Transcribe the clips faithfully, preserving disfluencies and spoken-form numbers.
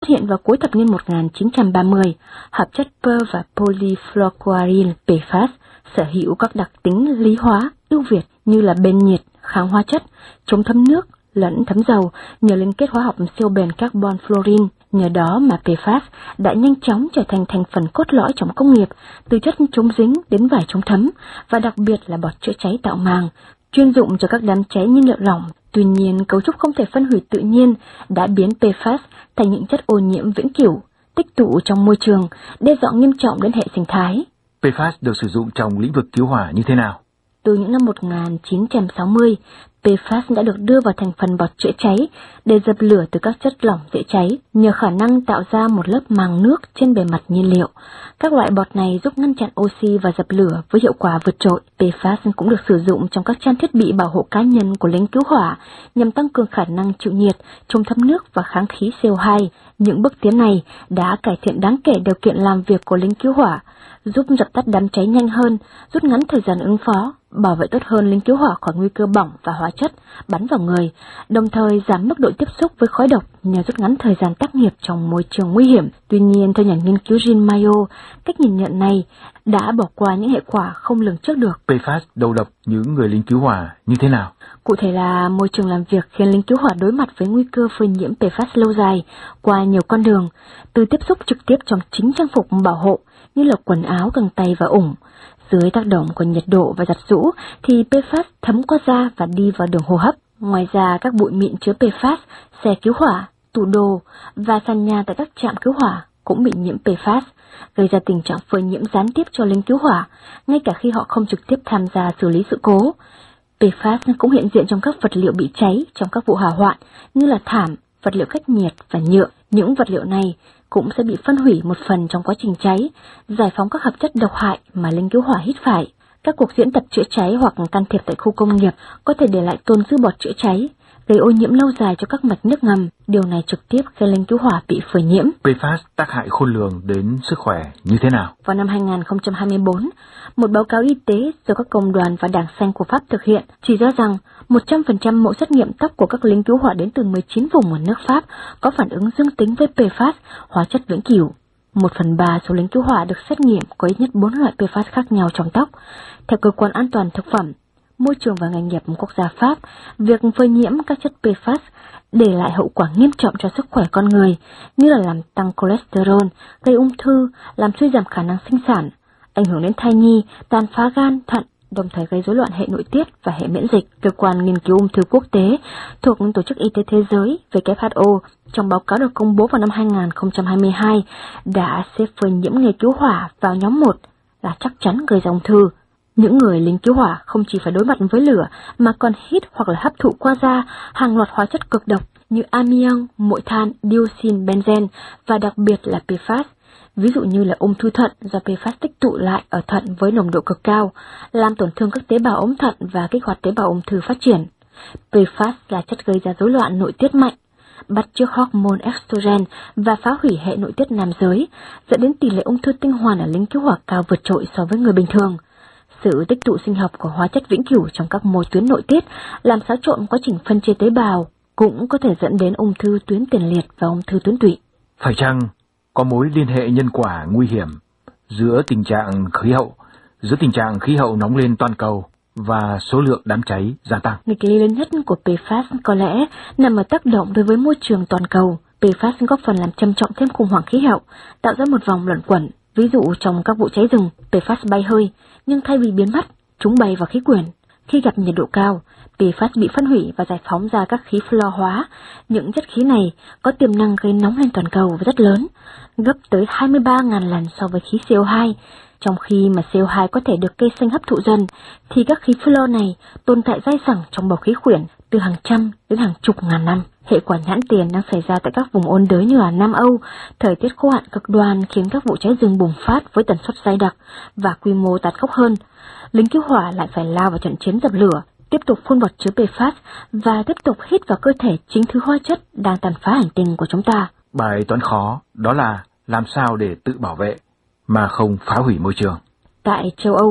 hiện vào cuối thập niên một nghìn chín trăm ba mươi, hợp chất per và polyfluoroalkyl pê phát sở hữu các đặc tính lý hóa ưu việt như là bền nhiệt, kháng hóa chất, chống thấm nước, lẫn thấm dầu nhờ liên kết hóa học siêu bền carbon fluorine. Nhờ đó mà pê phát đã nhanh chóng trở thành thành phần cốt lõi trong công nghiệp, từ chất chống dính đến vải chống thấm, và đặc biệt là bọt chữa cháy tạo màng, chuyên dụng cho các đám cháy nhiên liệu lỏng. Tuy nhiên, cấu trúc không thể phân hủy tự nhiên đã biến pê phát thành những chất ô nhiễm vĩnh cửu, tích tụ trong môi trường, đe dọa nghiêm trọng đến hệ sinh thái. pê phát được sử dụng trong lĩnh vực cứu hỏa như thế nào? Từ những năm một nghìn chín trăm sáu mươi, pê phát đã được đưa vào thành phần bọt chữa cháy để dập lửa từ các chất lỏng dễ cháy, nhờ khả năng tạo ra một lớp màng nước trên bề mặt nhiên liệu. Các loại bọt này giúp ngăn chặn oxy và dập lửa với hiệu quả vượt trội. pê phát cũng được sử dụng trong các trang thiết bị bảo hộ cá nhân của lính cứu hỏa nhằm tăng cường khả năng chịu nhiệt, chống thấm nước và kháng khí xê o hai. Những bước tiến này đã cải thiện đáng kể điều kiện làm việc của lính cứu hỏa, giúp dập tắt đám cháy nhanh hơn, rút ngắn thời gian ứng phó, bảo vệ tốt hơn lính cứu hỏa khỏi nguy cơ bỏng và hóa chất bắn vào người, đồng thời giảm mức độ tiếp xúc với khói độc nhờ rút ngắn thời gian tác nghiệp trong môi trường nguy hiểm. Tuy nhiên, theo nhà nghiên cứu Jean Mayo, cách nhìn nhận này đã bỏ qua những hệ quả không lường trước được. pê phát đầu độc những người lính cứu hỏa như thế nào? Cụ thể là môi trường làm việc khiến lính cứu hỏa đối mặt với nguy cơ phơi nhiễm pê phát lâu dài qua nhiều con đường, từ tiếp xúc trực tiếp trong chính trang phục bảo hộ như là quần áo, găng tay và ủng. Dưới tác động của nhiệt độ và giặt giũ thì pê phát thấm qua da và đi vào đường hô hấp. Ngoài ra, các bụi mịn chứa pê phát, xe cứu hỏa, tủ đồ và sàn nhà tại các trạm cứu hỏa cũng bị nhiễm pê phát, gây ra tình trạng phơi nhiễm gián tiếp cho lính cứu hỏa, ngay cả khi họ không trực tiếp tham gia xử lý sự cố. pê phát cũng hiện diện trong các vật liệu bị cháy trong các vụ hỏa hoạn như là thảm, vật liệu cách nhiệt và nhựa. Những vật liệu này cũng sẽ bị phân hủy một phần trong quá trình cháy, giải phóng các hợp chất độc hại mà lính cứu hỏa hít phải. Các cuộc diễn tập chữa cháy hoặc can thiệp tại khu công nghiệp có thể để lại tồn dư bọt chữa cháy, gây ô nhiễm lâu dài cho các mạch nước ngầm. Điều này trực tiếp khiến lính cứu hỏa bị phơi nhiễm. pê phát tác hại khôn lường đến sức khỏe như thế nào? Vào năm hai nghìn không trăm hai mươi tư, một báo cáo y tế do các công đoàn và Đảng Xanh của Pháp thực hiện chỉ ra rằng một trăm phần trăm mẫu xét nghiệm tóc của các lính cứu hỏa đến từ mười chín vùng ở nước Pháp có phản ứng dương tính với pê phát, hóa chất vĩnh cửu. Một phần ba số lính cứu hỏa được xét nghiệm có ít nhất bốn loại pê phát khác nhau trong tóc. Theo Cơ quan An toàn Thực phẩm, Môi trường và Nghề nghiệp quốc gia Pháp, việc phơi nhiễm các chất pê phát để lại hậu quả nghiêm trọng cho sức khỏe con người, như là làm tăng cholesterol, gây ung thư, làm suy giảm khả năng sinh sản, ảnh hưởng đến thai nhi, tàn phá gan, thận, đồng thời gây rối loạn hệ nội tiết và hệ miễn dịch. Cơ quan nghiên cứu ung thư quốc tế thuộc Tổ chức Y tế Thế giới W H O trong báo cáo được công bố vào năm hai nghìn không trăm hai mươi hai đã xếp phơi nhiễm nghề cứu hỏa vào nhóm một là chắc chắn gây ra ung thư. Những người lính cứu hỏa không chỉ phải đối mặt với lửa mà còn hít hoặc là hấp thụ qua da hàng loạt hóa chất cực độc như amiang, muội than, dioxin, benzen và đặc biệt là pê phát. Ví dụ như là ung thư thận do pê phát tích tụ lại ở thận với nồng độ cực cao, làm tổn thương các tế bào ống thận và kích hoạt tế bào ung thư phát triển. pê phát là chất gây ra rối loạn nội tiết mạnh, bắt chước hormone estrogen và phá hủy hệ nội tiết nam giới, dẫn đến tỷ lệ ung thư tinh hoàn ở lính cứu hỏa cao vượt trội so với người bình thường. Sự tích tụ sinh học của hóa chất vĩnh cửu trong các mô tuyến nội tiết làm xáo trộn quá trình phân chia tế bào, cũng có thể dẫn đến ung thư tuyến tiền liệt và ung thư tuyến tụy. Phải chăng có mối liên hệ nhân quả nguy hiểm giữa tình trạng khí hậu, giữa tình trạng khí hậu nóng lên toàn cầu và số lượng đám cháy gia tăng? Nghịch lý lớn nhất của pê phát có lẽ nằm ở tác động đối với môi trường toàn cầu. pê phát góp phần làm trầm trọng thêm khủng hoảng khí hậu, tạo ra một vòng luẩn quẩn. Ví dụ trong các vụ cháy rừng, pê phát bay hơi, nhưng thay vì biến mất, chúng bay vào khí quyển. Khi gặp nhiệt độ cao, pê phát bị phân hủy và giải phóng ra các khí fluor hóa. Những chất khí này có tiềm năng gây nóng lên toàn cầu rất lớn, gấp tới hai mươi ba nghìn lần so với khí xê o hai. Trong khi mà xê o hai có thể được cây xanh hấp thụ dần, thì các khí fluor này tồn tại dai dẳng trong bầu khí quyển từ hàng trăm đến hàng chục ngàn năm. Hệ quả nhãn tiền đang xảy ra tại các vùng ôn đới như ở Nam Âu. Thời tiết khô hạn cực đoan khiến các vụ cháy rừng bùng phát với tần suất dày đặc và quy mô tàn khốc hơn. Lính cứu hỏa lại phải lao vào trận chiến dập lửa, tiếp tục phun bọt chứa pê phát và tiếp tục hít vào cơ thể chính thứ hóa chất đang tàn phá hành tinh của chúng ta. Bài toán khó đó là làm sao để tự bảo vệ mà không phá hủy môi trường. Tại châu Âu,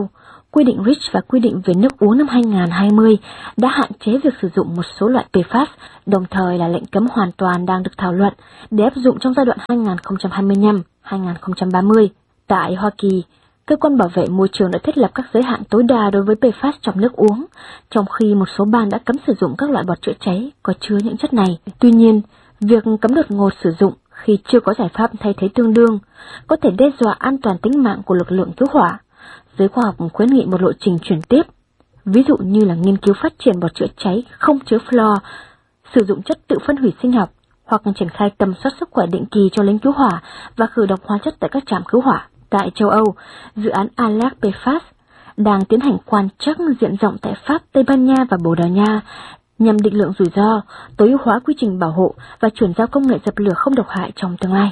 quy định rít và quy định về nước uống năm hai nghìn không trăm hai mươi đã hạn chế việc sử dụng một số loại pê phát, đồng thời là lệnh cấm hoàn toàn đang được thảo luận để áp dụng trong giai đoạn hai nghìn không trăm hai mươi lăm đến hai nghìn không trăm ba mươi. Tại Hoa Kỳ, Cơ quan bảo vệ môi trường đã thiết lập các giới hạn tối đa đối với pê phát trong nước uống, trong khi một số bang đã cấm sử dụng các loại bọt chữa cháy có chứa những chất này. Tuy nhiên, việc cấm đột ngột sử dụng khi chưa có giải pháp thay thế tương đương có thể đe dọa an toàn tính mạng của lực lượng cứu hỏa. Giới khoa học khuyến nghị một lộ trình chuyển tiếp, ví dụ như là nghiên cứu phát triển bọt chữa cháy không chứa fluor, sử dụng chất tự phân hủy sinh học, hoặc triển khai tầm soát sức khỏe định kỳ cho lính cứu hỏa và khử độc hóa chất tại các trạm cứu hỏa. Tại châu Âu, dự án Alert pê phát đang tiến hành quan trắc diện rộng tại Pháp, Tây Ban Nha và Bồ Đào Nha nhằm định lượng rủi ro, tối ưu hóa quy trình bảo hộ và chuyển giao công nghệ dập lửa không độc hại trong tương lai.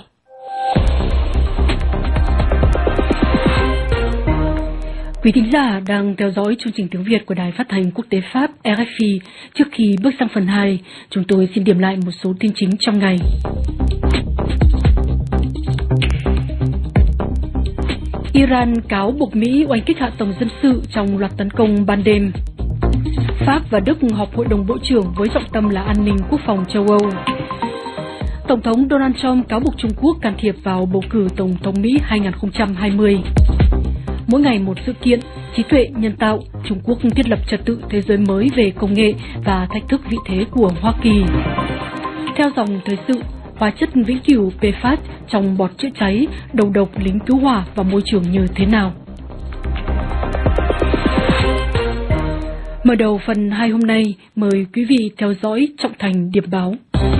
Quý thính giả đang theo dõi chương trình tiếng Việt của Đài Phát thanh Quốc tế Pháp rờ ép i. Trước khi bước sang phần hai, chúng tôi xin điểm lại một số tin chính trong ngày. Iran cáo buộc Mỹ oanh kích hạ tầng dân sự trong loạt tấn công ban đêm. Pháp và Đức họp Hội đồng Bộ trưởng với trọng tâm là an ninh quốc phòng châu Âu. Tổng thống Donald Trump cáo buộc Trung Quốc can thiệp vào bầu cử Tổng thống Mỹ hai nghìn không trăm hai mươi. Mỗi ngày một sự kiện, trí tuệ nhân tạo, Trung Quốc thiết lập trật tự thế giới mới về công nghệ và thách thức vị thế của Hoa Kỳ. Theo dòng thời sự, hóa chất vĩnh cửu pê phát trong bọt chữa cháy, đầu độc lính cứu hỏa và môi trường như thế nào? Mở đầu phần hai hôm nay, mời quý vị theo dõi trọng thành điểm báo.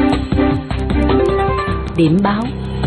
Điểm báo.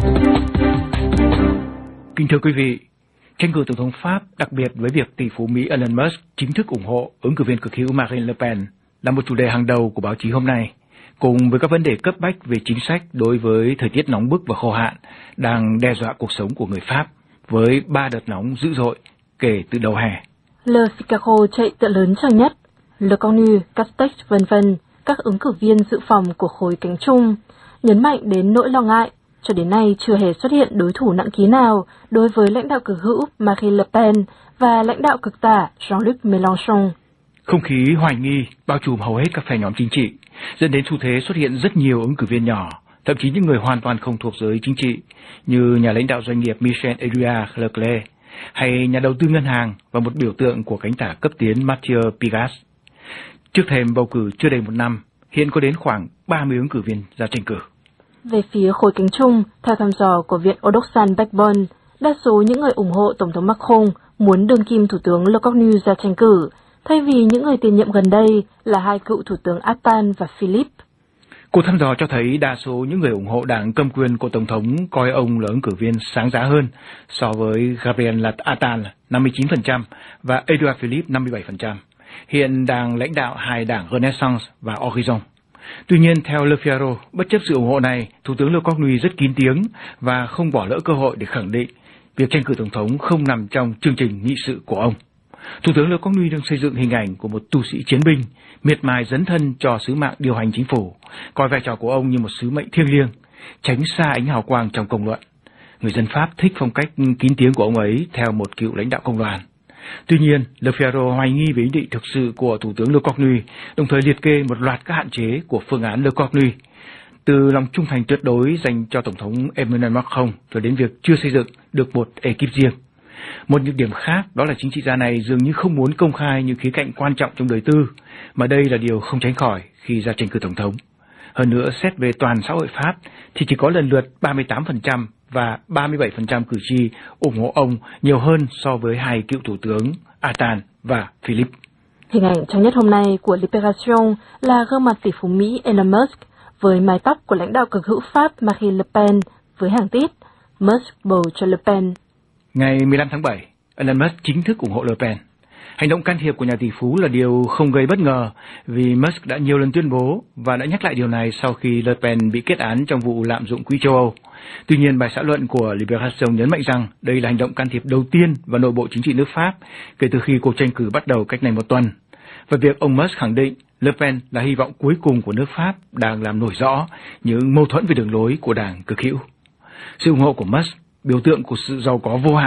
Kính thưa quý vị, tranh cử tổng thống Pháp, đặc biệt với việc tỷ phú Mỹ Elon Musk chính thức ủng hộ ứng cử viên cực hữu Marine Le Pen, là một chủ đề hàng đầu của báo chí hôm nay, cùng với các vấn đề cấp bách về chính sách đối với thời tiết nóng bức và khô hạn đang đe dọa cuộc sống của người Pháp, với ba đợt nóng dữ dội kể từ đầu hè. Le Figaro chạy tựa lớn trang nhất, Le Cornu, Castex vân vân, các ứng cử viên dự phòng của khối cánh trung, nhấn mạnh đến nỗi lo ngại. Cho đến nay chưa hề xuất hiện đối thủ nặng ký nào đối với lãnh đạo cực hữu Marine Le Pen và lãnh đạo cực tả Jean-Luc Mélenchon. Không khí hoài nghi bao trùm hầu hết các phe nhóm chính trị, dẫn đến xu thế xuất hiện rất nhiều ứng cử viên nhỏ, thậm chí những người hoàn toàn không thuộc giới chính trị, như nhà lãnh đạo doanh nghiệp Michel-Édouard Leclerc, hay nhà đầu tư ngân hàng và một biểu tượng của cánh tả cấp tiến Mathieu Pigasse. Trước thềm bầu cử chưa đầy một năm, hiện có đến khoảng ba mươi ứng cử viên ra tranh cử. Về phía khối cánh trung, theo thăm dò của Viện Odoxan Backbone, đa số những người ủng hộ Tổng thống Macron muốn đương kim Thủ tướng Le Cornu ra tranh cử, thay vì những người tiền nhiệm gần đây là hai cựu Thủ tướng Attal và Philippe. Cuộc thăm dò cho thấy đa số những người ủng hộ đảng cầm quyền của Tổng thống coi ông là ứng cử viên sáng giá hơn so với Gabriel Attal năm mươi chín phần trăm và Edouard Philippe năm mươi bảy phần trăm, hiện đang lãnh đạo hai đảng Renaissance và Horizon. Tuy nhiên, theo Le Figaro, bất chấp sự ủng hộ này, Thủ tướng Le Cornu rất kín tiếng và không bỏ lỡ cơ hội để khẳng định việc tranh cử Tổng thống không nằm trong chương trình nghị sự của ông. Thủ tướng Le Cornu đang xây dựng hình ảnh của một tu sĩ chiến binh, miệt mài dấn thân cho sứ mạng điều hành chính phủ, coi vai trò của ông như một sứ mệnh thiêng liêng, tránh xa ánh hào quang trong công luận. Người dân Pháp thích phong cách kín tiếng của ông ấy theo một cựu lãnh đạo công đoàn. Tuy nhiên, Le Figaro hoài nghi về ý định thực sự của Thủ tướng Le Cornu, đồng thời liệt kê một loạt các hạn chế của phương án Le Cornu, từ lòng trung thành tuyệt đối dành cho Tổng thống Emmanuel Macron cho đến việc chưa xây dựng được một ekip riêng. Một nhược điểm khác đó là chính trị gia này dường như không muốn công khai những khía cạnh quan trọng trong đời tư, mà đây là điều không tránh khỏi khi ra tranh cử Tổng thống. Hơn nữa, xét về toàn xã hội Pháp thì chỉ có lần lượt ba mươi tám phần trăm và ba mươi bảy phần trăm cử tri ủng hộ ông, nhiều hơn so với hai cựu thủ tướng Attal và Philippe. Hình ảnh trang nhất hôm nay của Libération là gương mặt tỷ phú Mỹ Elon Musk với mái tóc của lãnh đạo cực hữu Pháp Marine Le Pen với hàng tít Musk bầu cho Le Pen. Ngày mười lăm tháng bảy, Elon Musk chính thức ủng hộ Le Pen. Hành động can thiệp của nhà tỷ phú là điều không gây bất ngờ vì Musk đã nhiều lần tuyên bố và đã nhắc lại điều này sau khi Le Pen bị kết án trong vụ lạm dụng quỹ châu Âu. Tuy nhiên, bài xã luận của Libération nhấn mạnh rằng đây là hành động can thiệp đầu tiên vào nội bộ chính trị nước Pháp kể từ khi cuộc tranh cử bắt đầu cách này một tuần. Và việc ông Musk khẳng định Le Pen là hy vọng cuối cùng của nước Pháp đang làm nổi rõ những mâu thuẫn về đường lối của đảng cực hữu. Sự ủng hộ của Musk, biểu tượng của sự giàu có vô hạn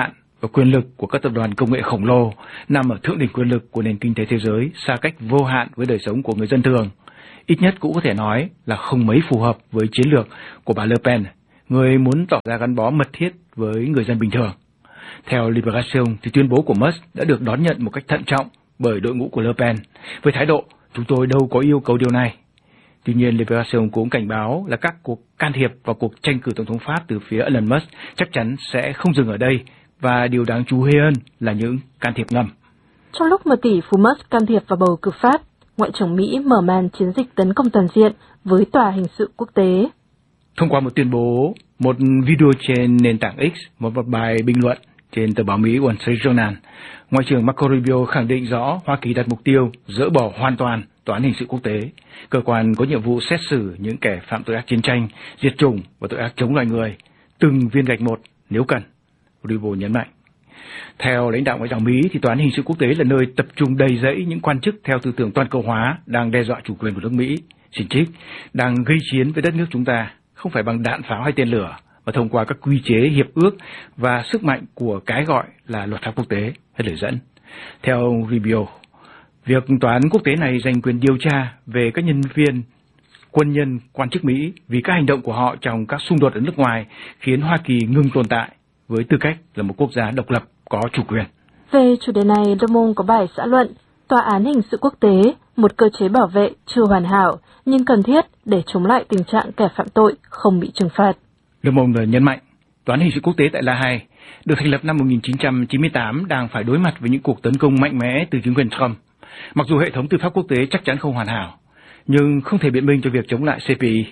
và quyền lực của các tập đoàn công nghệ khổng lồ nằm ở thượng đỉnh quyền lực của nền kinh tế thế giới, xa cách vô hạn với đời sống của người dân thường. Ít nhất cũng có thể nói là không mấy phù hợp với chiến lược của bà Le Pen, người muốn tỏ ra gắn bó mật thiết với người dân bình thường. Theo Libération, thì tuyên bố của Musk đã được đón nhận một cách thận trọng bởi đội ngũ của Le Pen, với thái độ chúng tôi đâu có yêu cầu điều này. Tuy nhiên, Libération cũng cảnh báo là các cuộc can thiệp vào cuộc tranh cử tổng thống Pháp từ phía Elon Musk chắc chắn sẽ không dừng ở đây, và điều đáng chú ý hơn là những can thiệp ngầm. Trong lúc mà tỷ phú Musk can thiệp vào bầu cử Pháp, Ngoại trưởng Mỹ mở màn chiến dịch tấn công toàn diện với Tòa hình sự quốc tế. Thông qua một tuyên bố, một video trên nền tảng X, một bài bình luận trên tờ báo Mỹ Wall Street Journal, Ngoại trưởng Marco Rubio khẳng định rõ Hoa Kỳ đặt mục tiêu dỡ bỏ hoàn toàn Tòa án hình sự quốc tế, cơ quan có nhiệm vụ xét xử những kẻ phạm tội ác chiến tranh, diệt chủng và tội ác chống loài người, từng viên gạch một nếu cần, Rubio nhấn mạnh. Theo lãnh đạo ngoại giao Mỹ, thì Tòa án hình sự quốc tế là nơi tập trung đầy rẫy những quan chức theo tư tưởng toàn cầu hóa đang đe dọa chủ quyền của nước Mỹ, xin trích, đang gây chiến với đất nước chúng ta, không phải bằng đạn pháo hay tên lửa, mà thông qua các quy chế, hiệp ước và sức mạnh của cái gọi là luật pháp quốc tế, hết lời dẫn. Theo Rubio, việc tòa án quốc tế này giành quyền điều tra về các nhân viên, quân nhân, quan chức Mỹ vì các hành động của họ trong các xung đột ở nước ngoài khiến Hoa Kỳ ngừng tồn tại với tư cách là một quốc gia độc lập có chủ quyền. Về chủ đề này, Le Monde có bài xã luận Tòa án hình sự quốc tế, một cơ chế bảo vệ chưa hoàn hảo nhưng cần thiết để chống lại tình trạng kẻ phạm tội không bị trừng phạt. Le Monde nhấn mạnh, Tòa án hình sự quốc tế tại La Hay được thành lập năm một nghìn chín trăm chín mươi tám đang phải đối mặt với những cuộc tấn công mạnh mẽ từ chính quyền Trump. Mặc dù hệ thống tư pháp quốc tế chắc chắn không hoàn hảo, nhưng không thể biện minh cho việc chống lại C P I.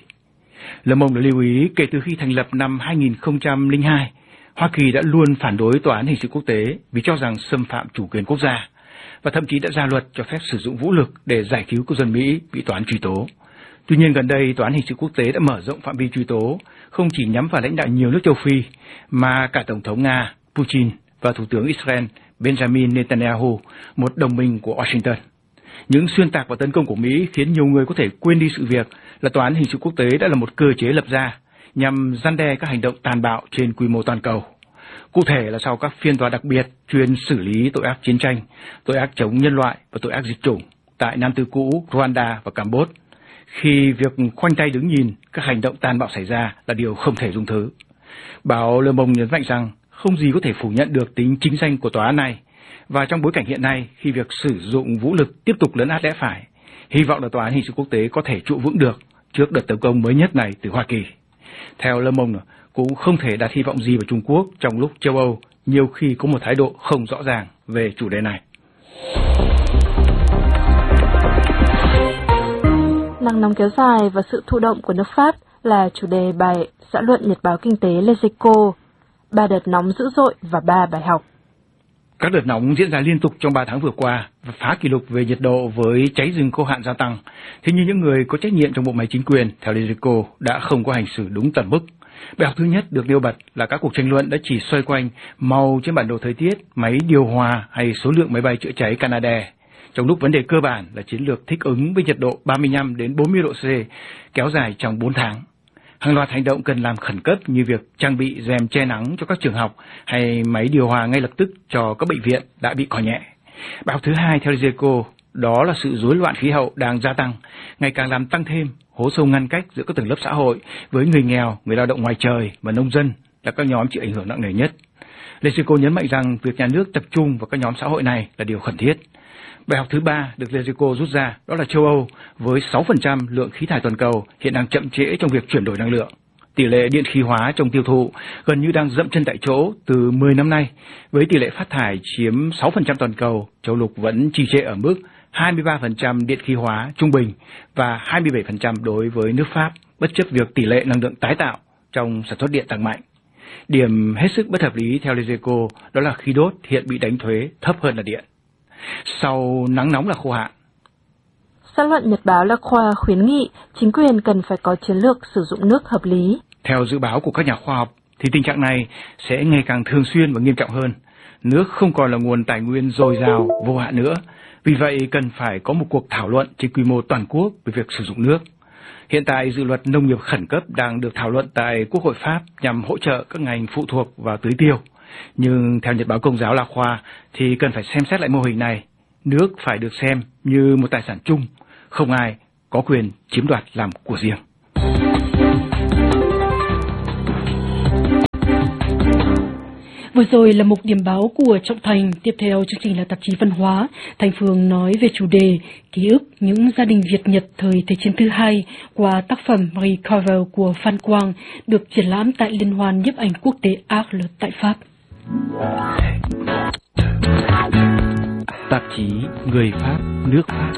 Le Monde đã lưu ý kể từ khi thành lập năm hai nghìn không trăm lẻ hai, Hoa Kỳ đã luôn phản đối Tòa án hình sự quốc tế vì cho rằng xâm phạm chủ quyền quốc gia, và thậm chí đã ra luật cho phép sử dụng vũ lực để giải cứu công dân Mỹ bị tòa án truy tố. Tuy nhiên gần đây, Tòa án hình sự quốc tế đã mở rộng phạm vi truy tố, không chỉ nhắm vào lãnh đạo nhiều nước châu Phi, mà cả Tổng thống Nga Putin và Thủ tướng Israel Benjamin Netanyahu, một đồng minh của Washington. Những xuyên tạc và tấn công của Mỹ khiến nhiều người có thể quên đi sự việc là Tòa án hình sự quốc tế đã là một cơ chế lập ra nhằm răn đe các hành động tàn bạo trên quy mô toàn cầu. Cụ thể là sau các phiên tòa đặc biệt chuyên xử lý tội ác chiến tranh, tội ác chống nhân loại và tội ác diệt chủng tại Nam Tư cũ, Rwanda và Campuchia, khi việc khoanh tay đứng nhìn các hành động tàn bạo xảy ra là điều không thể dung thứ. Báo Le Monde nhấn mạnh rằng không gì có thể phủ nhận được tính chính danh của tòa án này, và trong bối cảnh hiện nay khi việc sử dụng vũ lực tiếp tục lấn át lẽ phải, hy vọng là Tòa án hình sự quốc tế có thể trụ vững được trước đợt tấn công mới nhất này từ Hoa Kỳ. Theo Le Monde, cũng không thể đặt hy vọng gì vào Trung Quốc trong lúc châu Âu nhiều khi có một thái độ không rõ ràng về chủ đề này. Nắng nóng kéo dài và sự thụ động của nước Pháp là chủ đề bài xã luận nhật báo kinh tế Les Echos, ba đợt nóng dữ dội và ba bài học. Các đợt nóng diễn ra liên tục trong ba tháng vừa qua và phá kỷ lục về nhiệt độ với cháy rừng khô hạn gia tăng. Thế nhưng những người có trách nhiệm trong bộ máy chính quyền, theo Les Echos, đã không có hành xử đúng tầm mức. Bài học thứ nhất được nêu bật là các cuộc tranh luận đã chỉ xoay quanh màu trên bản đồ thời tiết, máy điều hòa hay số lượng máy bay chữa cháy Canadair, trong lúc vấn đề cơ bản là chiến lược thích ứng với nhiệt độ ba mươi lăm đến bốn mươi độ C kéo dài trong bốn tháng. Hàng loạt hành động cần làm khẩn cấp như việc trang bị rèm che nắng cho các trường học hay máy điều hòa ngay lập tức cho các bệnh viện đã bị coi nhẹ. Bài học thứ hai theo Les Echos đó là sự rối loạn khí hậu đang gia tăng, ngày càng làm tăng thêm hố sâu ngăn cách giữa các tầng lớp xã hội với người nghèo, người lao động ngoài trời và nông dân là các nhóm chịu ảnh hưởng nặng nề nhất. Les Echos nhấn mạnh rằng việc nhà nước tập trung vào các nhóm xã hội này là điều khẩn thiết. Bài học thứ ba được Les Echos rút ra đó là châu Âu với sáu phần trăm lượng khí thải toàn cầu hiện đang chậm trễ trong việc chuyển đổi năng lượng. Tỷ lệ điện khí hóa trong tiêu thụ gần như đang dậm chân tại chỗ từ mười năm nay, với tỷ lệ phát thải chiếm sáu phần trăm toàn cầu, châu lục vẫn trì trệ ở mức hai mươi ba phần trăm điện khí hóa trung bình và hai mươi bảy phần trăm đối với nước Pháp, bất chấp việc tỷ lệ năng lượng tái tạo trong sản xuất điện tăng mạnh. Điểm hết sức bất hợp lý theo Les Echos đó là khí đốt hiện bị đánh thuế thấp hơn là điện. Sau nắng nóng là khô hạn. Xã luận nhật báo La Croix khuyến nghị chính quyền cần phải có chiến lược sử dụng nước hợp lý. Theo dự báo của các nhà khoa học, thì tình trạng này sẽ ngày càng thường xuyên và nghiêm trọng hơn. Nước không còn là nguồn tài nguyên dồi dào, vô hạn nữa. Vì vậy, cần phải có một cuộc thảo luận trên quy mô toàn quốc về việc sử dụng nước. Hiện tại, dự luật nông nghiệp khẩn cấp đang được thảo luận tại Quốc hội Pháp nhằm hỗ trợ các ngành phụ thuộc vào tưới tiêu. Nhưng theo Nhật báo Công giáo La Khoa thì cần phải xem xét lại mô hình này. Nước phải được xem như một tài sản chung, không ai có quyền chiếm đoạt làm của riêng. Vừa rồi là mục điểm báo của Trọng Thành. Tiếp theo chương trình là tạp chí văn hóa. Thành Phương nói về chủ đề ký ức những gia đình Việt Nhật thời Thế chiến thứ hai qua tác phẩm Recover của Phan Quang được triển lãm tại Liên hoan nhiếp ảnh quốc tế Arles tại Pháp. Tạp chí Người Pháp, nước Pháp.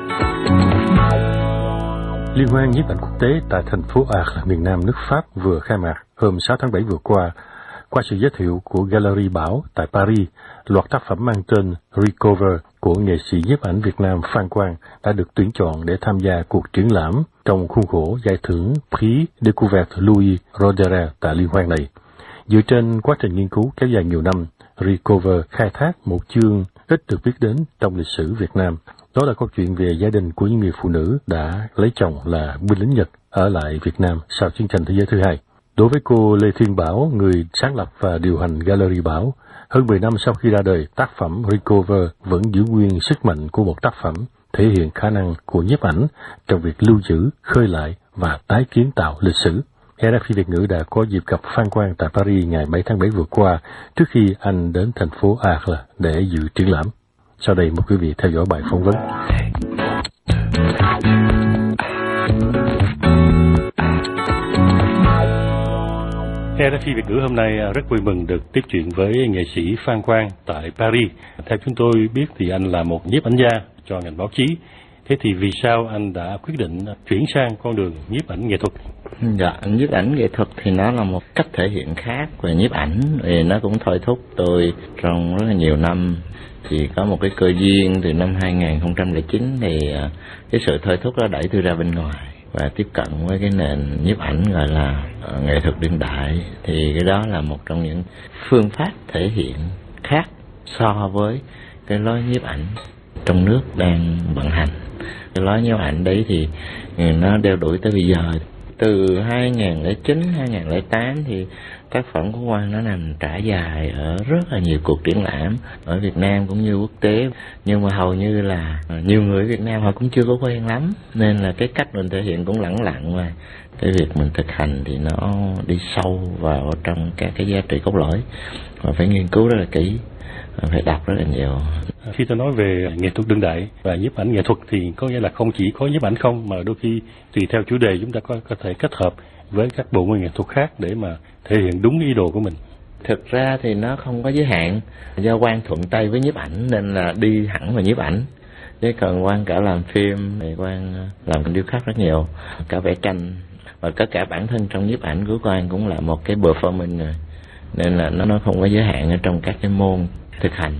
Liên hoan nhiếp ảnh quốc tế tại thành phố Arles, miền Nam nước Pháp vừa khai mạc hôm sáu tháng bảy vừa qua. Qua sự giới thiệu của Gallery Bảo tại Paris, loạt tác phẩm mang tên Recover của nghệ sĩ nhiếp ảnh Việt Nam Phan Quang đã được tuyển chọn để tham gia cuộc triển lãm trong khuôn khổ giải thưởng Prix Découverte Louis Roederer tại liên hoan này. Dựa trên quá trình nghiên cứu kéo dài nhiều năm, Recover khai thác một chương ít được biết đến trong lịch sử Việt Nam. Đó là câu chuyện về gia đình của những người phụ nữ đã lấy chồng là binh lính Nhật ở lại Việt Nam sau chiến tranh thế giới thứ hai. Đối với cô Lê Thiên Bảo, người sáng lập và điều hành Gallery Bảo, hơn mười năm sau khi ra đời, tác phẩm Recover vẫn giữ nguyên sức mạnh của một tác phẩm, thể hiện khả năng của nhiếp ảnh trong việc lưu giữ, khơi lại và tái kiến tạo lịch sử. rờ ép pê Việt ngữ đã có dịp gặp Phan Quang tại Paris ngày bảy tháng bảy vừa qua, trước khi anh đến thành phố Arles để dự triển lãm. Sau đây mời quý vị theo dõi bài phỏng vấn. rờ ép pê Việt ngữ hôm nay rất vui mừng được tiếp chuyện với nghệ sĩ Phan Quang tại Paris. Theo chúng tôi biết thì anh là một nhiếp ảnh gia cho ngành báo chí. Thế thì vì sao anh đã quyết định chuyển sang con đường nhiếp ảnh nghệ thuật? Dạ, nhiếp ảnh nghệ thuật thì nó là một cách thể hiện khác về nhiếp ảnh. Thì nó cũng thôi thúc tôi trong rất là nhiều năm. Thì có một cái cơ duyên từ năm hai không không chín thì cái sự thôi thúc đó đẩy tôi ra bên ngoài và tiếp cận với cái nền nhiếp ảnh gọi là uh, nghệ thuật đương đại. Thì cái đó là một trong những phương pháp thể hiện khác so với cái lối nhiếp ảnh trong nước đang vận hành. Cái lối nhiếp ảnh đấy thì nó đeo đuổi tới bây giờ. Từ hai không không chín, hai không không tám thì tác phẩm của Quang nó nằm trải dài ở rất là nhiều cuộc triển lãm ở Việt Nam cũng như quốc tế, nhưng mà hầu như là nhiều người Việt Nam họ cũng chưa có quen lắm, nên là cái cách mình thể hiện cũng lẳng lặng, và cái việc mình thực hành thì nó đi sâu vào trong các cái giá trị cốt lõi và phải nghiên cứu rất là kỹ, phải đọc rất là nhiều. Khi tôi nói về nghệ thuật đương đại và nhiếp ảnh nghệ thuật thì có nghĩa là không chỉ có nhiếp ảnh không, mà đôi khi tùy theo chủ đề chúng ta có, có thể kết hợp với các bộ môn nghệ thuật khác để mà thể hiện đúng ý đồ của mình. Thực ra thì nó không có giới hạn, do Quang thuận tay với nhiếp ảnh nên là đi hẳn vào nhiếp ảnh. Chứ còn Quang cả làm phim thì Quang làm điêu khắc rất nhiều, cả vẽ tranh, và tất cả bản thân trong nhiếp ảnh của Quang cũng là một cái performance rồi, nên là nó nó không có giới hạn ở trong các cái môn thực hành.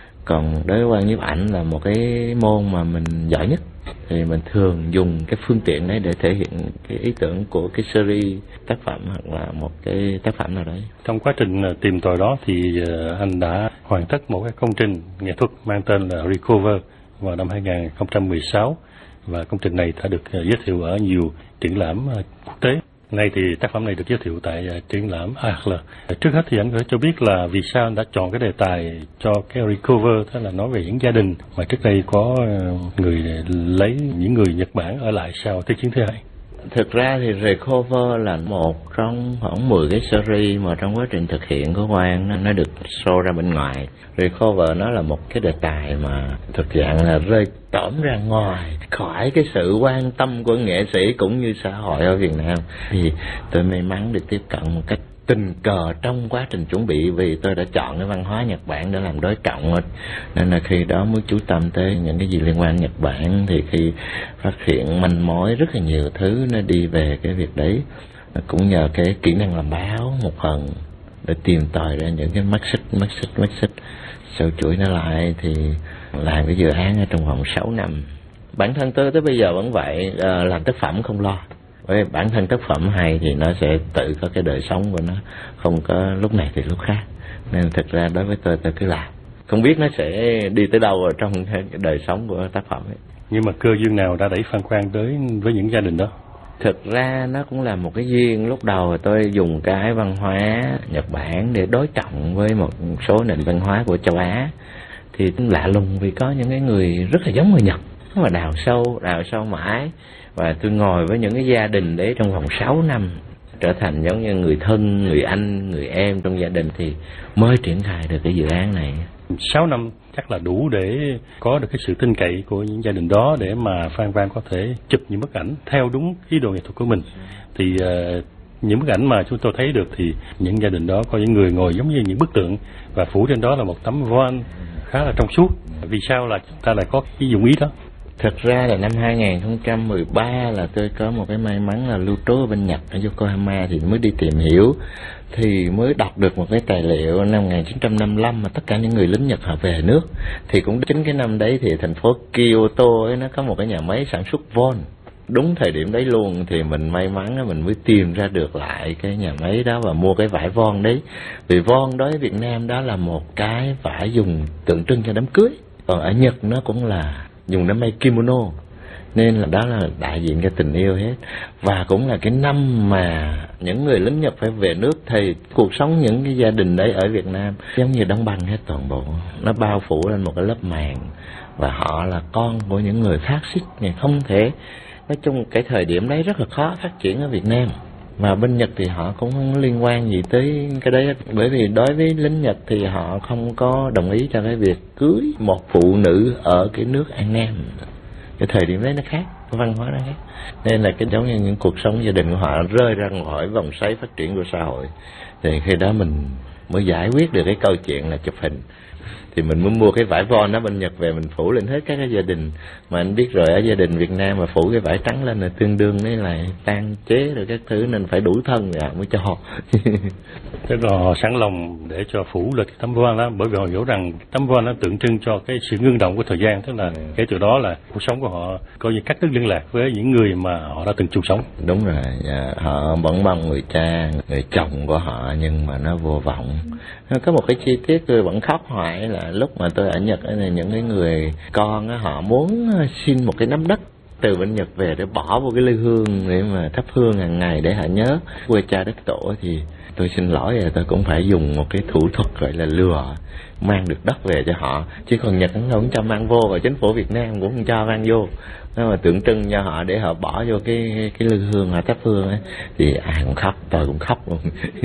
Còn đối với Quang, nhiếp ảnh là một cái môn mà mình giỏi nhất, thì mình thường dùng cái phương tiện đấy để thể hiện cái ý tưởng của cái series tác phẩm hoặc là một cái tác phẩm nào đấy. Trong quá trình tìm tòi đó thì anh đã hoàn tất một cái công trình nghệ thuật mang tên là Recover vào năm hai không một sáu, và công trình này đã được giới thiệu ở nhiều triển lãm quốc tế. Nay thì tác phẩm này được giới thiệu tại triển lãm Arles. Trước hết thì anh có thể cho biết là vì sao anh đã chọn cái đề tài cho cái Recover, tức là nói về những gia đình mà trước đây có người lấy những người Nhật Bản ở lại sau Thế chiến thứ hai. Thực ra thì Recover là một trong khoảng mười cái series mà trong quá trình thực hiện của Quang nó được show ra bên ngoài. Recover nó là một cái đề tài mà thực dạng là rơi tỏm ra ngoài khỏi cái sự quan tâm của nghệ sĩ cũng như xã hội ở Việt Nam. Thì tôi may mắn được tiếp cận một cách tình cờ trong quá trình chuẩn bị, vì tôi đã chọn cái văn hóa Nhật Bản để làm đối trọng, nên là khi đó mới chú tâm tới những cái gì liên quan Nhật Bản. Thì khi phát hiện manh mối rất là nhiều thứ nó đi về cái việc đấy, cũng nhờ cái kỹ năng làm báo một phần để tìm tòi ra những cái mắt xích mắt xích mắt xích sâu chuỗi nó lại, thì làm cái dự án ở trong vòng sáu năm. Bản thân tôi tới bây giờ vẫn vậy, làm tác phẩm không lo. Với bản thân tác phẩm hay thì nó sẽ tự có cái đời sống của nó, không có lúc này thì lúc khác. Nên thực ra đối với tôi, tôi cứ làm, không biết nó sẽ đi tới đâu ở trong cái đời sống của tác phẩm ấy. Nhưng mà cơ duyên nào đã đẩy Phan Quang tới với những gia đình đó? Thực ra nó cũng là một cái duyên. Lúc đầu tôi dùng cái văn hóa Nhật Bản để đối trọng với một số nền văn hóa của châu Á. Thì lạ lùng vì có những cái người rất là giống người Nhật, mà đào sâu, đào sâu mãi. Và tôi ngồi với những cái gia đình đấy trong vòng sáu năm, trở thành giống như người thân, người anh, người em trong gia đình thì mới triển khai được cái dự án này. sáu năm chắc là đủ để có được cái sự tin cậy của những gia đình đó để mà Phan Văn có thể chụp những bức ảnh theo đúng ý đồ nghệ thuật của mình. Thì uh, những bức ảnh mà chúng tôi thấy được thì những gia đình đó có những người ngồi giống như những bức tượng và phủ trên đó là một tấm voan khá là trong suốt. Vì sao là chúng ta lại có cái dụng ý đó? Thật ra là năm hai không một ba là tôi có một cái may mắn là lưu trú ở bên Nhật ở Yokohama, thì mới đi tìm hiểu thì mới đọc được một cái tài liệu năm một nghìn chín trăm năm mươi lăm mà tất cả những người lính Nhật họ về nước. Thì cũng chính cái năm đấy thì thành phố Kyoto ấy nó có một cái nhà máy sản xuất von. Đúng thời điểm đấy luôn thì mình may mắn mình mới tìm ra được lại cái nhà máy đó và mua cái vải von đấy. Vì von đối với Việt Nam đó là một cái vải dùng tượng trưng cho đám cưới, còn ở Nhật nó cũng là dùng để may kimono, nên là đó là đại diện cho tình yêu hết. Và cũng là cái năm mà những người lính Nhật phải về nước thì cuộc sống những cái gia đình đấy ở Việt Nam giống như đóng băng hết toàn bộ, nó bao phủ lên một cái lớp màng, và họ là con của những người phát xít này, không thể, nói chung cái thời điểm đấy rất là khó phát triển ở Việt Nam. Mà bên Nhật thì họ cũng không liên quan gì tới cái đấy, bởi vì đối với lính Nhật thì họ không có đồng ý cho cái việc cưới một phụ nữ ở cái nước An Nam. Cái thời điểm đấy nó khác, cái văn hóa nó khác, nên là cái giống như những cuộc sống gia đình của họ rơi ra khỏi vòng xoáy phát triển của xã hội. Thì khi đó mình mới giải quyết được cái câu chuyện là chụp hình. Thì mình mới mua cái vải von đó bên Nhật về mình phủ lên hết các cái gia đình. Mà anh biết rồi, ở gia đình Việt Nam mà phủ cái vải trắng lên là tương đương với là tan chế rồi các thứ, nên phải đủ thân rồi mới cho. Thế rồi họ sẵn lòng để cho phủ lên cái tấm von đó, bởi vì họ hiểu rằng tấm von nó tượng trưng cho cái sự ngưng động của thời gian, tức là kể từ đó là cuộc sống của họ coi như cắt đứt liên lạc với những người mà họ đã từng chung sống. Đúng rồi, dạ, họ vẫn mong người cha, người chồng của họ, nhưng mà nó vô vọng. Có một cái chi tiết tôi vẫn khóc hoài là lúc mà tôi ở Nhật này, những cái người con á, họ muốn xin một cái nắm đất từ bên Nhật về để bỏ vô cái lư hương để mà thắp hương hàng ngày để họ nhớ quê cha đất tổ. Thì tôi xin lỗi là tôi cũng phải dùng một cái thủ thuật gọi là lừa, mang được đất về cho họ, chứ còn Nhật nó không cho mang vô, và chính phủ Việt Nam cũng không cho mang vô. Nó mà tượng trưng cho họ để họ bỏ vô cái cái lư hương họ thắp hương ấy. Thì ai cũng khóc, tôi cũng khóc luôn.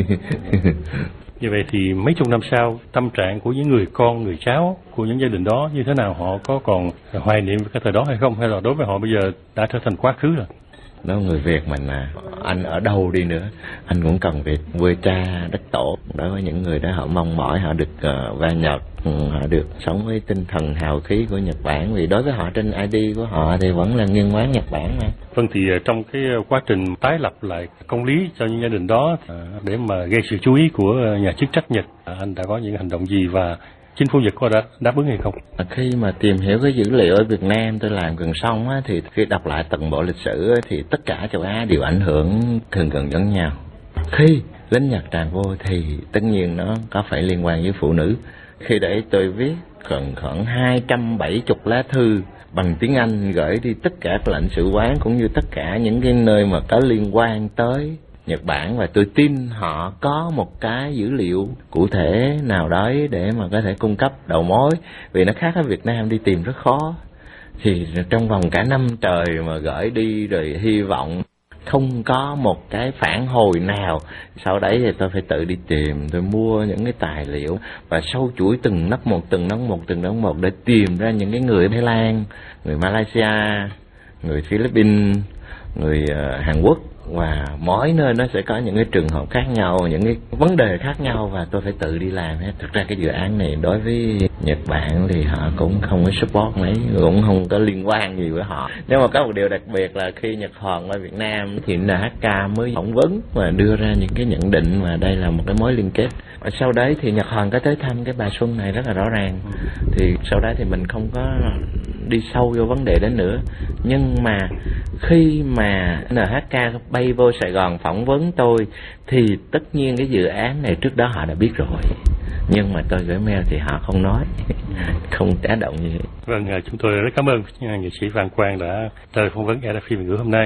Như vậy thì mấy chục năm sau, tâm trạng của những người con, người cháu của những gia đình đó như thế nào? Họ có còn hoài niệm với cái thời đó hay không? Hay là đối với họ bây giờ đã trở thành quá khứ rồi? Đó, người Việt mình à, anh ở đâu đi nữa, anh cũng cần Việt, quê cha, đất tổ. Đối với những người đó, họ mong mỏi họ được uh, va Nhật, họ được sống với tinh thần hào khí của Nhật Bản. Vì đối với họ trên i đê của họ thì vẫn là nghiêng quán Nhật Bản mà. Vâng, thì trong cái quá trình tái lập lại công lý cho những gia đình đó, để mà gây sự chú ý của nhà chức trách Nhật, anh đã có những hành động gì và chính phủ Nhật có đã đáp ứng hay không? Khi mà tìm hiểu cái dữ liệu ở Việt Nam tôi làm gần xong á, thì khi đọc lại toàn bộ lịch sử á, thì tất cả châu Á đều ảnh hưởng gần gần giống nhau. Khi lính Nhật tràn vô thì tất nhiên nó có phải liên quan với phụ nữ. Khi đấy tôi viết gần khoảng hai trăm bảy mươi lá thư bằng tiếng Anh gửi đi tất cả các lãnh sự quán cũng như tất cả những cái nơi mà có liên quan tới Nhật Bản, và tôi tin họ có một cái dữ liệu cụ thể nào đấy để mà có thể cung cấp đầu mối, vì nó khác ở Việt Nam đi tìm rất khó. Thì trong vòng cả năm trời mà gửi đi rồi hy vọng không có một cái phản hồi nào. Sau đấy thì tôi phải tự đi tìm, tôi mua những cái tài liệu và sâu chuỗi từng nấc một, từng nấc một, từng nấc một để tìm ra những cái người Thái Lan, người Malaysia, người Philippines, người uh, Hàn Quốc, và mỗi nơi nó sẽ có những cái trường hợp khác nhau, những cái vấn đề khác nhau, và tôi phải tự đi làm hết. Thực ra cái dự án này đối với Nhật Bản thì họ cũng không có support mấy, cũng không có liên quan gì với họ. Nhưng mà có một điều đặc biệt là khi Nhật Hoàng qua Việt Nam thì en hát ca mới phỏng vấn và đưa ra những cái nhận định mà đây là một cái mối liên kết. Và sau đấy thì Nhật Hoàng có tới thăm cái bà Xuân này rất là rõ ràng. Thì sau đấy thì mình không có đi sâu vô vấn đề đó nữa. Nhưng mà khi mà en hát ca bay vô Sài Gòn phỏng vấn tôi thì tất nhiên cái dự án này trước đó họ đã biết rồi, nhưng mà tôi gửi mail thì họ không nói, không trả động gì. Vâng, chúng tôi rất cảm ơn nghệ sĩ Phan Quang đã trả lời phỏng vấn rờ ép i Việt ngữ hôm nay.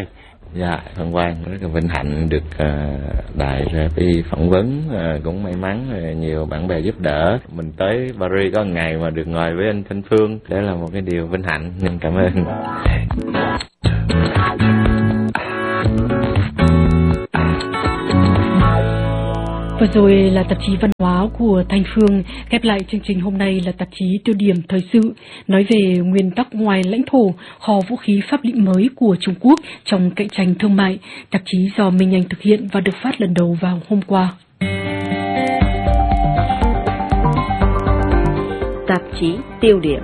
Dạ, Văn Quang rất là vinh hạnh được uh, đài rờ pê phỏng vấn, uh, cũng may mắn uh, nhiều bạn bè giúp đỡ. Mình tới Paris có một ngày mà được ngồi với anh Thanh Phương, đó là một cái điều vinh hạnh, nên cảm ơn. Vừa rồi là tạp chí văn hóa của Thanh Phương. Khép lại chương trình hôm nay là tạp chí Tiêu điểm thời sự, nói về nguyên tắc ngoài lãnh thổ, kho vũ khí pháp lệnh mới của Trung Quốc trong cạnh tranh thương mại. Tạp chí do Minh Anh thực hiện và được phát lần đầu vào hôm qua. Tạp chí Tiêu điểm.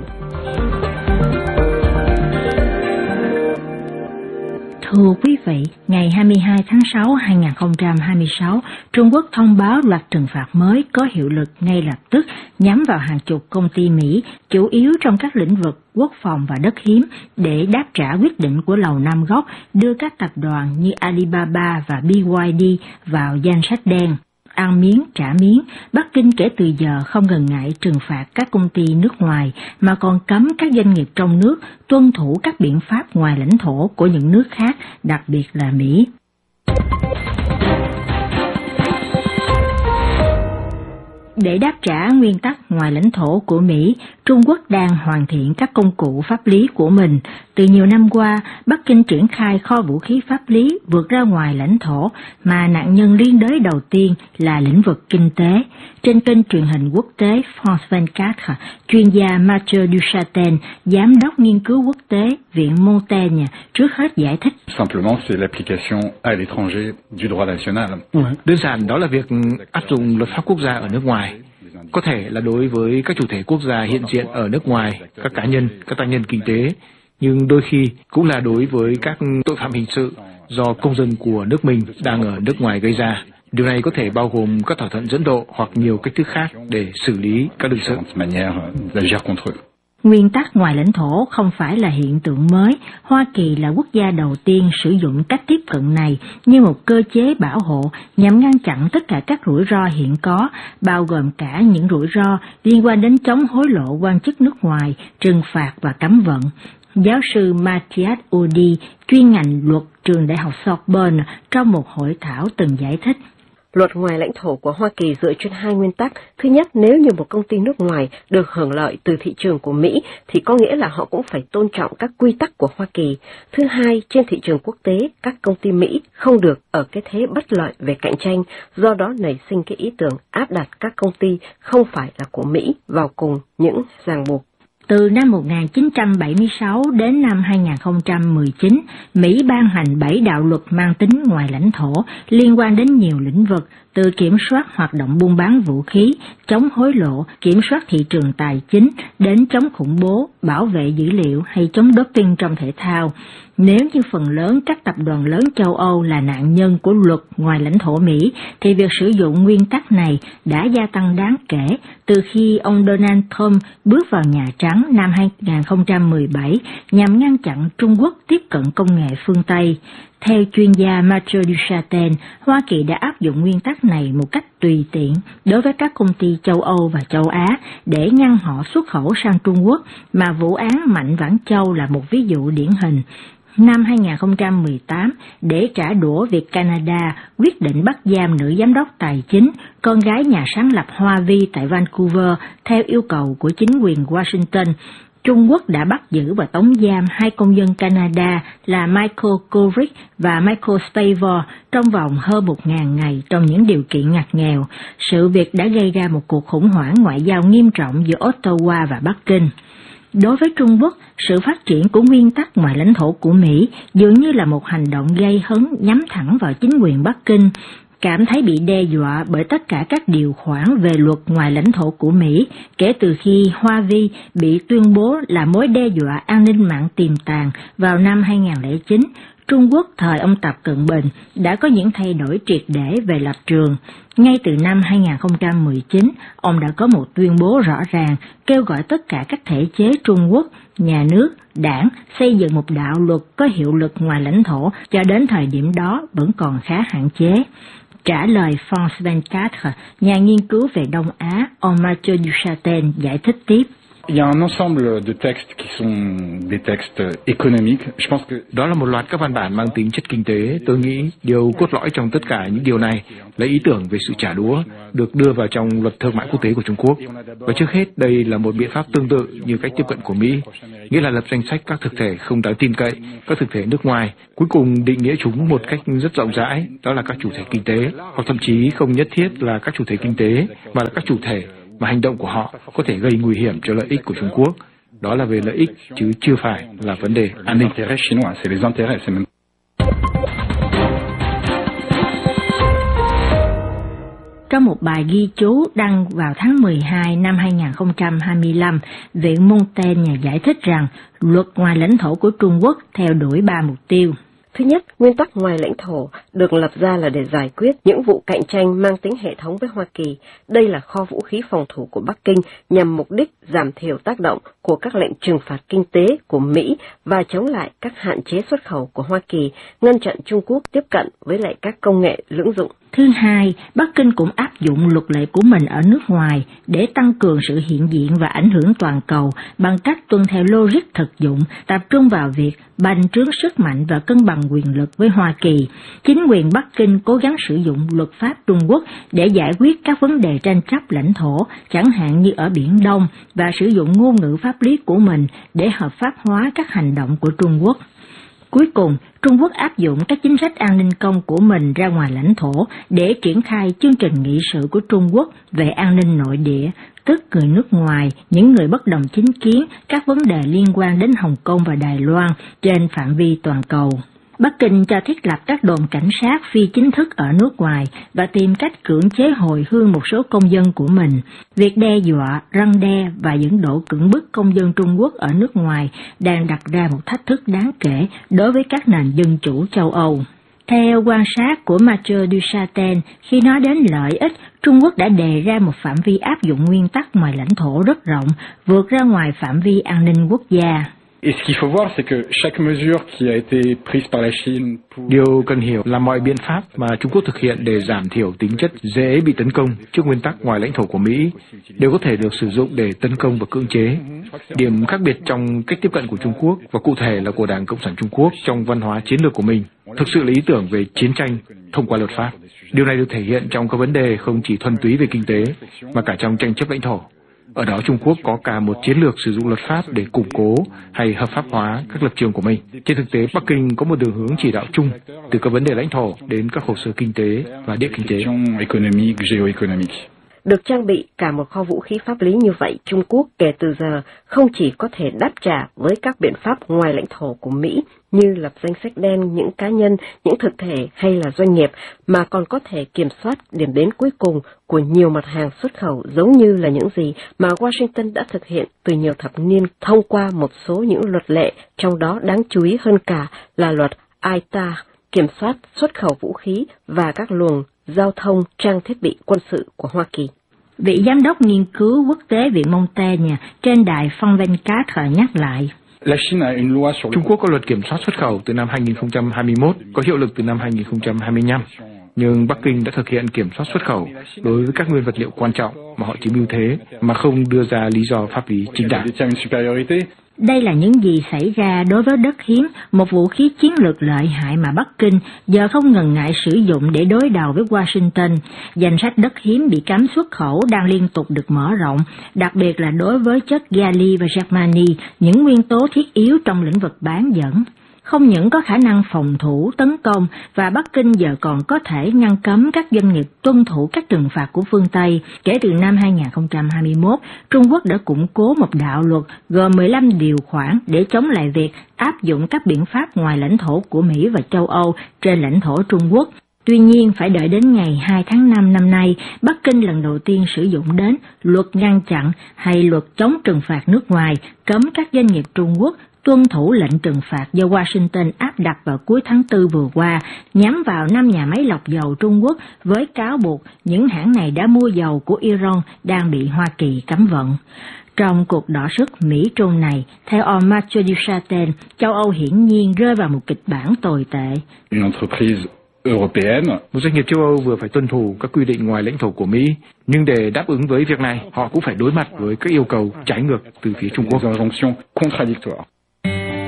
Thưa quý vị, ngày hai mươi hai tháng sáu năm hai nghìn không trăm hai mươi sáu, Trung Quốc thông báo loạt trừng phạt mới có hiệu lực ngay lập tức nhắm vào hàng chục công ty Mỹ, chủ yếu trong các lĩnh vực quốc phòng và đất hiếm, để đáp trả quyết định của Lầu Năm Góc đưa các tập đoàn như Alibaba và bê i đê vào danh sách đen. Ăn miếng trả miếng, Bắc Kinh kể từ giờ không ngần ngại trừng phạt các công ty nước ngoài, mà còn cấm các doanh nghiệp trong nước tuân thủ các biện pháp ngoài lãnh thổ của những nước khác, đặc biệt là Mỹ. Để đáp trả nguyên tắc ngoài lãnh thổ của Mỹ, Trung Quốc đang hoàn thiện các công cụ pháp lý của mình. Từ nhiều năm qua, Bắc Kinh triển khai kho vũ khí pháp lý vượt ra ngoài lãnh thổ, mà nạn nhân liên đới đầu tiên là lĩnh vực kinh tế. Trên kênh truyền hình quốc tế France hai mươi bốn, chuyên gia Mathieu Duchatel, giám đốc nghiên cứu quốc tế Viện Montaigne, trước hết giải thích. Simplement, c'est l'application à l'étranger du droit national. Đơn giản đó là việc áp dụng luật pháp quốc gia ở nước ngoài. Có thể là đối với các chủ thể quốc gia hiện diện ở nước ngoài, các cá nhân, các tác nhân kinh tế, nhưng đôi khi cũng là đối với các tội phạm hình sự do công dân của nước mình đang ở nước ngoài gây ra. Điều này có thể bao gồm các thỏa thuận dẫn độ hoặc nhiều cách thức khác để xử lý các đương sự. Nguyên tắc ngoài lãnh thổ không phải là hiện tượng mới. Hoa Kỳ là quốc gia đầu tiên sử dụng cách tiếp cận này như một cơ chế bảo hộ nhằm ngăn chặn tất cả các rủi ro hiện có, bao gồm cả những rủi ro liên quan đến chống hối lộ quan chức nước ngoài, trừng phạt và cấm vận. Giáo sư Matthias Udi, chuyên ngành luật trường Đại học Sorbonne, trong một hội thảo từng giải thích. Luật ngoài lãnh thổ của Hoa Kỳ dựa trên hai nguyên tắc. Thứ nhất, nếu như một công ty nước ngoài được hưởng lợi từ thị trường của Mỹ, thì có nghĩa là họ cũng phải tôn trọng các quy tắc của Hoa Kỳ. Thứ hai, trên thị trường quốc tế, các công ty Mỹ không được ở cái thế bất lợi về cạnh tranh, do đó nảy sinh cái ý tưởng áp đặt các công ty không phải là của Mỹ vào cùng những ràng buộc. Từ năm một nghìn chín trăm bảy mươi sáu đến năm hai nghìn không trăm mười chín, Mỹ ban hành bảy đạo luật mang tính ngoài lãnh thổ liên quan đến nhiều lĩnh vực, từ kiểm soát hoạt động buôn bán vũ khí, chống hối lộ, kiểm soát thị trường tài chính, đến chống khủng bố, bảo vệ dữ liệu hay chống doping trong thể thao. Nếu như phần lớn các tập đoàn lớn châu Âu là nạn nhân của luật ngoài lãnh thổ Mỹ, thì việc sử dụng nguyên tắc này đã gia tăng đáng kể từ khi ông Donald Trump bước vào Nhà Trắng năm hai nghìn không trăm mười bảy nhằm ngăn chặn Trung Quốc tiếp cận công nghệ phương Tây. Theo chuyên gia Mathieu Duchatel, Hoa Kỳ đã áp dụng nguyên tắc này một cách tùy tiện đối với các công ty châu Âu và châu Á để ngăn họ xuất khẩu sang Trung Quốc, mà vụ án Mạnh Vãn Châu là một ví dụ điển hình. Năm hai nghìn không trăm mười tám, để trả đũa việc Canada quyết định bắt giam nữ giám đốc tài chính, con gái nhà sáng lập Hoa Vi tại Vancouver theo yêu cầu của chính quyền Washington, Trung Quốc đã bắt giữ và tống giam hai công dân Canada là Michael Kovrig và Michael Spavor trong vòng hơn một nghìn ngày trong những điều kiện ngặt nghèo. Sự việc đã gây ra một cuộc khủng hoảng ngoại giao nghiêm trọng giữa Ottawa và Bắc Kinh. Đối với Trung Quốc, sự phát triển của nguyên tắc ngoài lãnh thổ của Mỹ dường như là một hành động gây hấn nhắm thẳng vào chính quyền Bắc Kinh, cảm thấy bị đe dọa bởi tất cả các điều khoản về luật ngoài lãnh thổ của Mỹ kể từ khi Hoa Vi bị tuyên bố là mối đe dọa an ninh mạng tiềm tàng vào năm hai nghìn không trăm lẻ chín. Trung Quốc thời ông Tập Cận Bình đã có những thay đổi triệt để về lập trường. Ngay từ năm hai nghìn không trăm mười chín, ông đã có một tuyên bố rõ ràng kêu gọi tất cả các thể chế Trung Quốc, nhà nước, đảng xây dựng một đạo luật có hiệu lực ngoài lãnh thổ. Cho đến thời điểm đó vẫn còn khá hạn chế. Trả lời France hai mươi bốn, nhà nghiên cứu về Đông Á, ông Mathieu Duchatel giải thích tiếp. Il y a un ensemble de textes qui sont des textes économiques. Je pense que đó là một loạt các văn bản mang tính chất kinh tế. Tôi nghĩ điều cốt lõi trong tất cả những điều này là ý tưởng về sự trả đũa được đưa vào trong luật thương mại quốc tế của Trung Quốc. Và trước hết, đây là một biện pháp tương tự như cách tiếp cận của Mỹ, nghĩa là lập danh sách các thực thể không đáng tin cậy, các thực thể nước ngoài, cuối cùng định nghĩa chúng một cách rất rộng rãi, đó là các chủ thể kinh tế, hoặc thậm chí không nhất thiết là các chủ thể kinh tế, mà là các chủ thể mà hành động của họ có thể gây nguy hiểm cho lợi ích của Trung Quốc. Đó là về lợi ích chứ chưa phải là vấn đề an ninh. Trong một bài ghi chú đăng vào tháng mười hai năm hai nghìn không trăm hai mươi lăm, Viện Montaigne giải thích rằng luật ngoài lãnh thổ của Trung Quốc theo đuổi ba mục tiêu. Thứ nhất, nguyên tắc ngoài lãnh thổ được lập ra là để giải quyết những vụ cạnh tranh mang tính hệ thống với Hoa Kỳ. Đây là kho vũ khí phòng thủ của Bắc Kinh nhằm mục đích giảm thiểu tác động của các lệnh trừng phạt kinh tế của Mỹ và chống lại các hạn chế xuất khẩu của Hoa Kỳ, ngăn chặn Trung Quốc tiếp cận với lại các công nghệ lưỡng dụng. Thứ hai, Bắc Kinh cũng áp dụng luật lệ của mình ở nước ngoài để tăng cường sự hiện diện và ảnh hưởng toàn cầu bằng cách tuân theo logic thực dụng, tập trung vào việc bành trướng sức mạnh và cân bằng quyền lực với Hoa Kỳ. Chính quyền Bắc Kinh cố gắng sử dụng luật pháp Trung Quốc để giải quyết các vấn đề tranh chấp lãnh thổ, chẳng hạn như ở Biển Đông, và sử dụng ngôn ngữ pháp lý của mình để hợp pháp hóa các hành động của Trung Quốc. Cuối cùng, Trung Quốc áp dụng các chính sách an ninh công của mình ra ngoài lãnh thổ để triển khai chương trình nghị sự của Trung Quốc về an ninh nội địa, tức người nước ngoài, những người bất đồng chính kiến, các vấn đề liên quan đến Hồng Kông và Đài Loan trên phạm vi toàn cầu. Bắc Kinh cho thiết lập các đồn cảnh sát phi chính thức ở nước ngoài và tìm cách cưỡng chế hồi hương một số công dân của mình. Việc đe dọa, răn đe và dẫn độ cưỡng bức công dân Trung Quốc ở nước ngoài đang đặt ra một thách thức đáng kể đối với các nền dân chủ châu Âu. Theo quan sát của Mathieu Duchatel, khi nói đến lợi ích, Trung Quốc đã đề ra một phạm vi áp dụng nguyên tắc ngoài lãnh thổ rất rộng, vượt ra ngoài phạm vi an ninh quốc gia. Et ce qu'il faut voir, c'est que chaque mesure qui a été prise par la Chine pour... Điều cần hiểu là mọi biện pháp mà Trung Quốc thực hiện để giảm thiểu tính chất dễ bị tấn công trước nguyên tắc ngoài lãnh thổ của Mỹ đều có thể được sử dụng để tấn công và cưỡng chế. Điểm khác biệt trong cách tiếp cận của Trung Quốc, và cụ thể là của Đảng Cộng sản Trung Quốc trong văn hóa chiến lược của mình, thực sự là ý tưởng về chiến tranh thông qua luật pháp. Điều này được thể hiện trong các vấn đề không chỉ thuần túy về kinh tế, mà cả trong tranh chấp lãnh thổ. Ở đó Trung Quốc có cả một chiến lược sử dụng luật pháp để củng cố hay hợp pháp hóa các lập trường của mình. Trên thực tế, Bắc Kinh có một đường hướng chỉ đạo chung từ các vấn đề lãnh thổ đến các hồ sơ kinh tế và địa kinh tế. Được trang bị cả một kho vũ khí pháp lý như vậy, Trung Quốc kể từ giờ không chỉ có thể đáp trả với các biện pháp ngoài lãnh thổ của Mỹ như lập danh sách đen những cá nhân, những thực thể hay là doanh nghiệp, mà còn có thể kiểm soát điểm đến cuối cùng của nhiều mặt hàng xuất khẩu, giống như là những gì mà Washington đã thực hiện từ nhiều thập niên thông qua một số những luật lệ, trong đó đáng chú ý hơn cả là luật i tê a, kiểm soát xuất khẩu vũ khí và các luồng giao thông, trang thiết bị quân sự của Hoa Kỳ. Vị giám đốc nghiên cứu quốc tế Viện Montaigne trên đài Phong Ven Cát thời nhắc lại. Trung Quốc có luật kiểm soát xuất khẩu từ năm hai nghìn không trăm hai mươi mốt, có hiệu lực từ năm hai nghìn không trăm hai mươi lăm. Nhưng Bắc Kinh đã thực hiện kiểm soát xuất khẩu đối với các nguyên vật liệu quan trọng mà họ chiếm ưu thế, mà không đưa ra lý do pháp lý chính đáng. Đây là những gì xảy ra đối với đất hiếm, một vũ khí chiến lược lợi hại mà Bắc Kinh giờ không ngần ngại sử dụng để đối đầu với Washington. Danh sách đất hiếm bị cấm xuất khẩu đang liên tục được mở rộng, đặc biệt là đối với chất gallium và germani, những nguyên tố thiết yếu trong lĩnh vực bán dẫn. Không những có khả năng phòng thủ, tấn công, và Bắc Kinh giờ còn có thể ngăn cấm các doanh nghiệp tuân thủ các trừng phạt của phương Tây. Kể từ năm hai nghìn không trăm hai mươi mốt, Trung Quốc đã củng cố một đạo luật gồm mười lăm điều khoản để chống lại việc áp dụng các biện pháp ngoài lãnh thổ của Mỹ và châu Âu trên lãnh thổ Trung Quốc. Tuy nhiên, phải đợi đến ngày hai tháng năm năm nay, Bắc Kinh lần đầu tiên sử dụng đến luật ngăn chặn hay luật chống trừng phạt nước ngoài, cấm các doanh nghiệp Trung Quốc tuân thủ lệnh trừng phạt do Washington áp đặt vào cuối tháng tư vừa qua, nhắm vào năm nhà máy lọc dầu Trung Quốc với cáo buộc những hãng này đã mua dầu của Iran đang bị Hoa Kỳ cấm vận. Trong cuộc đọ sức Mỹ-Trung này, theo ông Mathieu Duchatel, châu Âu hiển nhiên rơi vào một kịch bản tồi tệ. européenne. Một doanh nghiệp châu Âu vừa phải tuân thủ các quy định ngoài lãnh thổ của Mỹ, nhưng để đáp ứng với việc này, họ cũng phải đối mặt với các yêu cầu trái ngược từ phía Trung Quốc. Des injonctions contradictoires.